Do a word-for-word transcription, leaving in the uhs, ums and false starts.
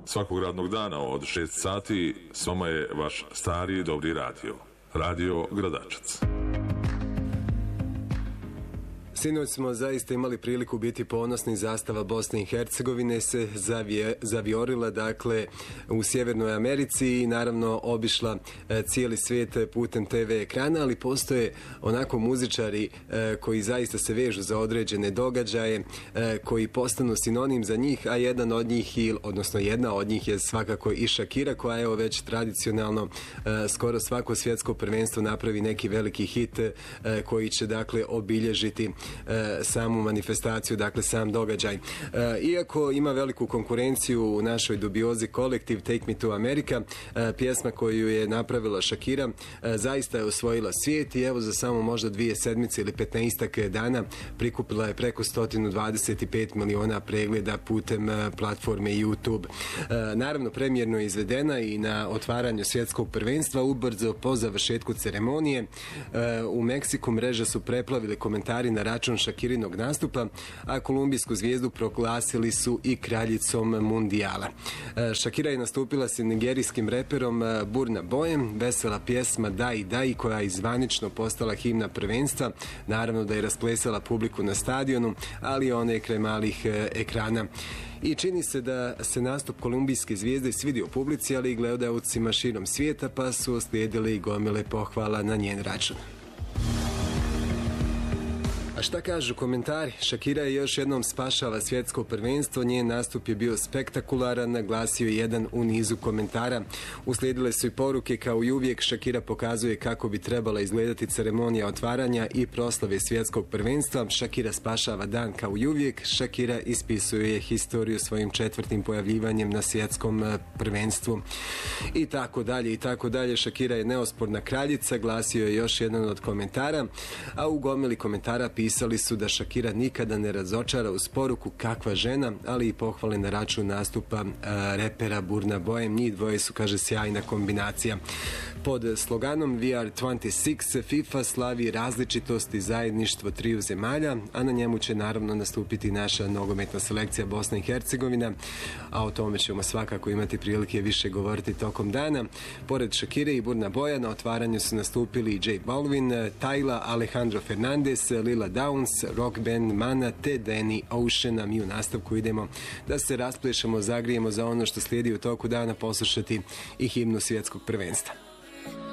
Svakog radnog dana od šest sati s vama je vaš stari i dobri radio. Radio Gradačac. Sinoć smo zaista imali priliku biti ponosni. Zastava Bosne i Hercegovine se zavije, zaviorila dakle u Sjevernoj Americi i naravno obišla e, cijeli svijet putem te ve ekrana, ali postoje onako muzičari e, koji zaista se vežu za određene događaje, e, koji postanu sinonim za njih, a jedan od njih, il, odnosno jedna od njih je svakako i Shakira, koja evo već tradicionalno e, skoro svako svjetsko prvenstvo napravi neki veliki hit e, koji će dakle obilježiti E, samu manifestaciju, dakle sam događaj. E, iako ima veliku konkurenciju u našoj dubiozi kolektiv Take Me to America, e, pjesma koju je napravila Shakira e, zaista je osvojila svijet i evo za samo možda dvije sedmice ili petnaestak dana prikupila je preko sto dvadeset pet miliona pregleda putem e, platforme YouTube. E, naravno premijerno je izvedena i na otvaranju svjetskog prvenstva. Ubrzo po završetku ceremonije e, u Meksiku mreže su preplavili komentari na račun Shakirinog nastupa, a kolumbijsku zvijezdu proglasili su i kraljicom mundijala. Shakira je nastupila s nigerijskim reperom Burna Boyem, vesela pjesma Dai Dai, koja je zvanično postala himna prvenstva. Naravno da je rasplesala publiku na stadionu, ali one kraj malih ekrana. I čini se da se nastup kolumbijske zvijezde svidio publici, ali i gledaocima širom svijeta, pa su uslijedili i gomile pohvala na njen račun. A šta kažu komentari? Shakira je još jednom spašala svjetsko prvenstvo, njen nastup je bio spektakularan, naglasio je jedan u nizu komentara. Uslijedile su i poruke kao i uvijek, Shakira pokazuje kako bi trebala izgledati ceremonija otvaranja i proslave svjetskog prvenstva. Shakira spašava dan kao i uvijek, Shakira ispisuje historiju svojim četvrtim pojavljivanjem na svjetskom prvenstvu. I tako dalje, i tako dalje. Shakira je neosporna kraljica, glasio je još jedan od komentara, a u gomili komentara pisali su da Shakira nikada ne razočara uz poruku kakva žena, ali i pohvale na račun nastupa uh, repera Burna Boyem. Njih dvoje su, kaže, sjajna kombinacija. Pod sloganom We are dvadeset šest FIFA slavi različitost i zajedništvo triju zemalja, a na njemu će naravno nastupiti naša nogometna selekcija Bosna i Hercegovina, a o tome ćemo svakako imati prilike više govoriti tokom dana. Pored Shakire i Burna Boya na otvaranju su nastupili i J Balvin, Tyla, Alejandro Fernandez, Lila Downs, rock band Mana te Danny Ocean. A mi u nastavku idemo da se rasplešamo, zagrijemo za ono što slijedi u toku dana, poslušati i himnu svjetskog prvenstva.